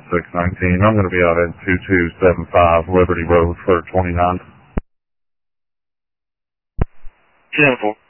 619. I'm going to be out at 2275 Liberty Road for 29. 10-4.